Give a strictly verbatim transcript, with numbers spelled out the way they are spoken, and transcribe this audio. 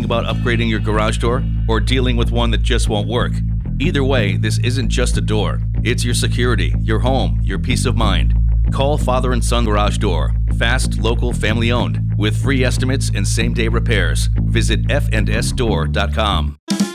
about upgrading your garage door or dealing with one that just won't work? Either way, this isn't just a door. It's your security, your home, your peace of mind. Call Father and Son Garage Door. Fast, local, family owned. With free estimates and same day repairs. Visit f and s door dot com.